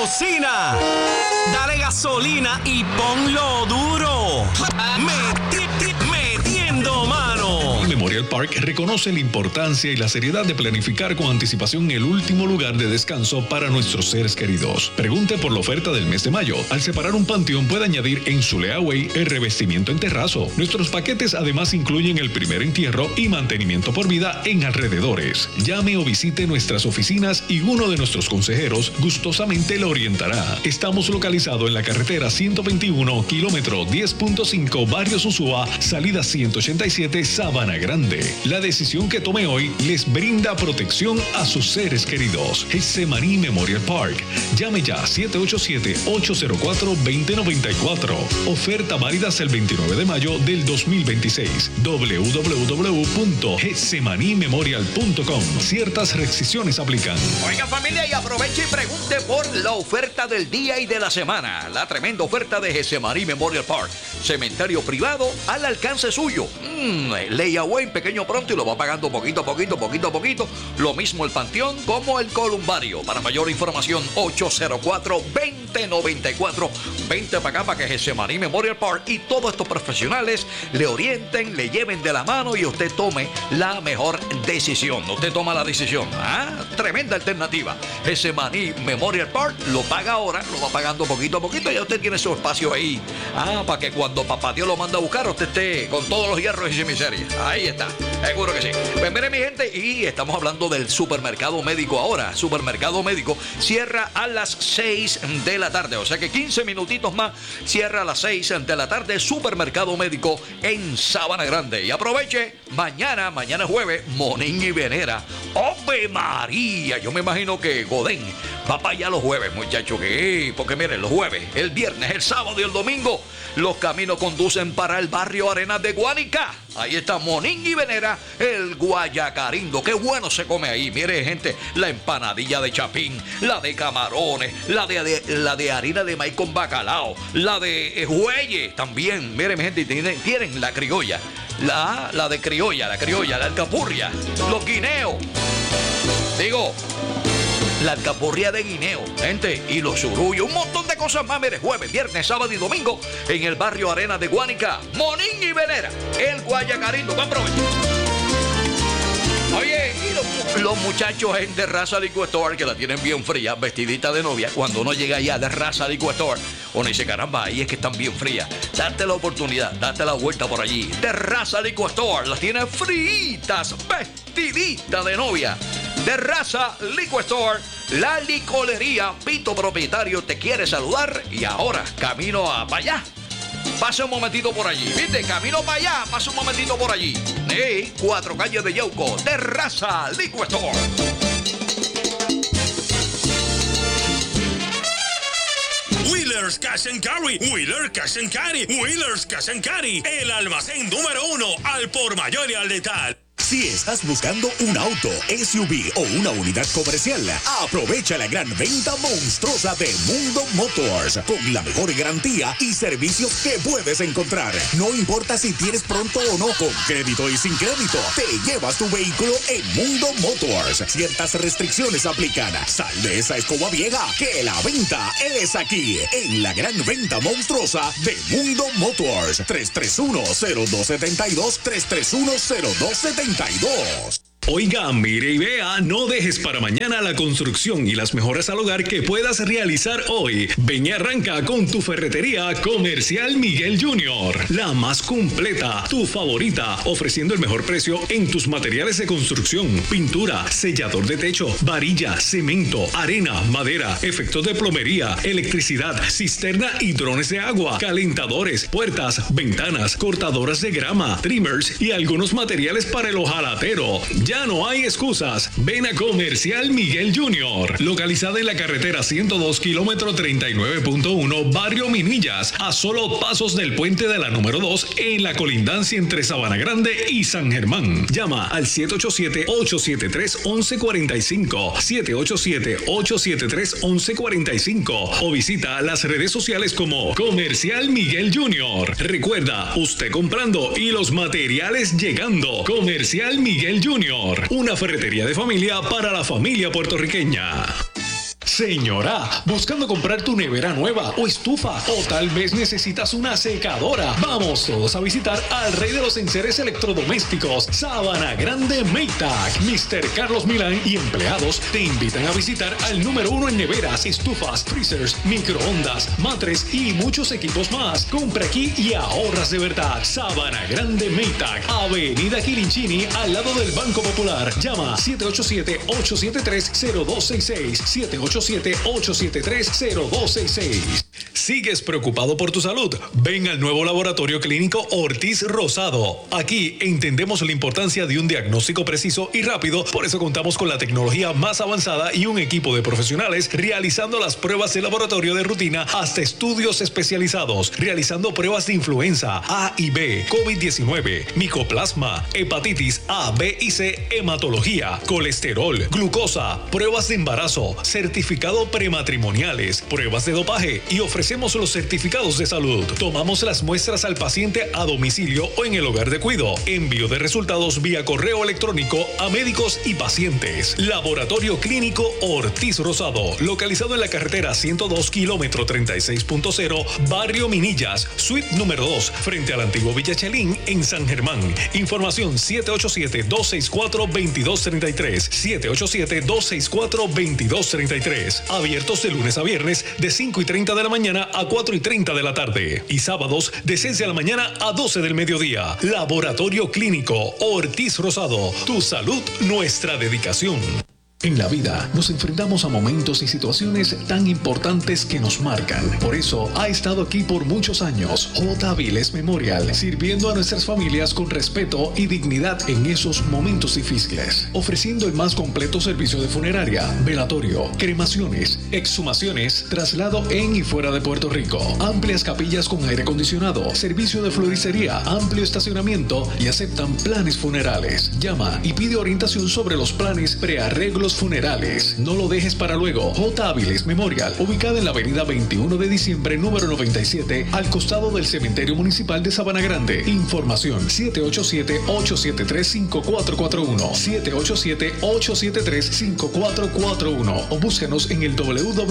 cocina. Dale gasolina y ponlo duro. Metiendo mano. Memorial Park reconoce la importancia y la seriedad de planificar con anticipación el último lugar de descanso para nuestros seres queridos. Pregunte por la oferta del mes de mayo. Al separar un panteón puede añadir en su layaway el revestimiento en terrazo. Nuestros paquetes además incluyen el primer entierro y mantenimiento por vida en alrededores. Llame o visite nuestras oficinas y uno de nuestros consejeros gustosamente lo orientará. Estamos localizados en la carretera 121, kilómetro 10.5, Barrio Susúa, salida 187, Sabana Grande. La decisión que tome hoy les brinda protección a sus seres queridos. Getsemaní Memorial Park. Llame ya 787-804-2094. Oferta válida hasta el 29 de mayo del 2026. www.getsemanimemorial.com. Ciertas restricciones aplican. Oiga, familia, y aproveche y pregunte por la oferta del día y de la semana. La tremenda oferta de Getsemaní Memorial Park. Cementerio privado al alcance suyo. Layaway pequeño pronto y lo va pagando poquito a poquito. Lo mismo el panteón como el columbario. Para mayor información, 804-2094. 20 para acá para que Getsemaní Memorial Park y todos estos profesionales le orienten, le lleven de la mano y usted tome la mejor decisión. Usted toma la decisión. Tremenda alternativa. Getsemaní Memorial Park lo paga ahora, lo va pagando poquito a poquito y ya usted tiene su espacio ahí. Para que cuando papá Dios lo manda a buscar, usted esté con todos los hierros y sin miseria. Ahí está. Seguro que sí. Pues mire, mi gente, y estamos hablando del supermercado médico ahora. Supermercado médico cierra a las 6 de la tarde. O sea que 15 minutitos más cierra a las 6 de la tarde. Supermercado médico en Sabana Grande. Y aproveche, mañana es jueves, Monín y Venera. ¡Ave María! Yo me imagino que Godén va para allá los jueves, muchachos. Porque miren, los jueves, el viernes, el sábado y el domingo, los caminos conducen para el barrio Arenas de Guánica. Ahí está Monín y Venera, el guayacarindo. Qué bueno se come ahí. Mire, gente, la empanadilla de chapín, la de camarones, la de harina de maíz con bacalao, la de jueyes también. Mire, mi gente, tienen la criolla, la de criolla, la alcapurria, los guineos. Digo, la alcapurria de guineo, gente, y los surullos, un montón de cosas más. Mire, jueves, viernes, sábado y domingo en el barrio Arenas de Guánica. Monín y Venera, el guayacarindo. Buen provecho. Oye, y los muchachos en The Raza Liquor Store, que la tienen bien fría, vestidita de novia, cuando uno llega allá de Raza Liquor Store, uno dice, caramba, ahí es que están bien frías. Date la oportunidad, date la vuelta por allí. The Raza Liquor Store, las tiene fritas, vestidita de novia. De Raza Liquor Store, la licorería. Pito propietario te quiere saludar y ahora camino para allá. Pase un momentito por allí, ¿viste? Camino para allá, pase un momentito por allí. 4 calles de Yauco, de Raza Liquor Store. Wheeler's Cash and Carry, Wheeler Cash and Carry, Wheeler's Cash and Carry, el almacén número 1 al por mayor y al letal. Si estás buscando un auto, SUV o una unidad comercial, aprovecha la gran venta monstruosa de Mundo Motors con la mejor garantía y servicios que puedes encontrar. No importa si tienes pronto o no, con crédito y sin crédito, te llevas tu vehículo en Mundo Motors. Ciertas restricciones aplican. Sal de esa escoba vieja, que la venta es aquí, en la gran venta monstruosa de Mundo Motors. 331-0272, 331-0272. Oiga, mire y vea, no dejes para mañana la construcción y las mejoras al hogar que puedas realizar hoy. Ven y arranca con tu ferretería Comercial Miguel Jr., la más completa, tu favorita, ofreciendo el mejor precio en tus materiales de construcción: pintura, sellador de techo, varilla, cemento, arena, madera, efectos de plomería, electricidad, cisterna y drones de agua, calentadores, puertas, ventanas, cortadoras de grama, trimmers y algunos materiales para el hojalatero. Ya no hay excusas. Ven a Comercial Miguel Jr., localizada en la carretera 102, kilómetro 39.1, Barrio Minillas, a solo pasos del puente de la número 2 en la colindancia entre Sabana Grande y San Germán. Llama al 787-873-1145, 787-873-1145 o visita las redes sociales como Comercial Miguel Jr. Recuerda, usted comprando y los materiales llegando. Comercial Miguel Jr., una ferretería de familia para la familia puertorriqueña. Señora, buscando comprar tu nevera nueva o estufa, o tal vez necesitas una secadora. Vamos todos a visitar al rey de los enseres electrodomésticos, Sabana Grande Maytag. Mr. Carlos Milán y empleados te invitan a visitar al número 1 en neveras, estufas, freezers, microondas, matres y muchos equipos más. Compra aquí y ahorras de verdad. Sabana Grande Maytag, Avenida Quilinchini, al lado del Banco Popular. Llama 787-873-0266. 787-873-0266. ¿Sigues preocupado por tu salud? Ven al nuevo laboratorio clínico Ortiz Rosado. Aquí entendemos la importancia de un diagnóstico preciso y rápido, por eso contamos con la tecnología más avanzada y un equipo de profesionales realizando las pruebas de laboratorio de rutina hasta estudios especializados, realizando pruebas de influenza A y B, COVID-19, micoplasma, hepatitis A, B y C, hematología, colesterol, glucosa, pruebas de embarazo, certificado prematrimoniales, pruebas de dopaje y ofrecemos los certificados de salud. Tomamos las muestras al paciente a domicilio o en el hogar de cuidado. Envío de resultados vía correo electrónico a médicos y pacientes. Laboratorio Clínico Ortiz Rosado, localizado en la carretera 102, kilómetro 36.0, Barrio Minillas, suite número 2, frente al antiguo Villa Chelín, en San Germán. Información 787-264-2233. 787-264-2233. Abiertos de lunes a viernes de 5:30 de la mañana a 4:30 de la tarde. Y sábados de 6 de la mañana a 12 del mediodía. Laboratorio Clínico Ortiz Rosado. Tu salud, nuestra dedicación. En la vida nos enfrentamos a momentos y situaciones tan importantes que nos marcan. Por eso ha estado aquí por muchos años J. Avilés Memorial, sirviendo a nuestras familias con respeto y dignidad en esos momentos difíciles, ofreciendo el más completo servicio de funeraria, velatorio, cremaciones, exhumaciones, traslado en y fuera de Puerto Rico, amplias capillas con aire acondicionado, servicio de floristería, amplio estacionamiento y aceptan planes funerales. Llama y pide orientación sobre los planes prearreglos funerales. No lo dejes para luego. J. Avilés Memorial, ubicada en la avenida 21 de diciembre, número 97, al costado del Cementerio Municipal de Sabana Grande. Información 787-873-5441. 787-873-5441 o búscanos en el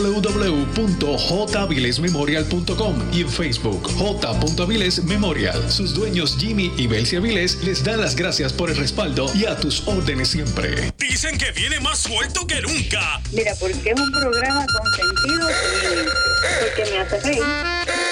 www.javilesmemorial.com y en Facebook J. Avilés Memorial. Sus dueños Jimmy y Belsi Avilés les dan las gracias por el respaldo y a tus órdenes siempre. Dicen que viene más suelto que nunca. Mira, porque es un programa con sentido y porque me hace reír.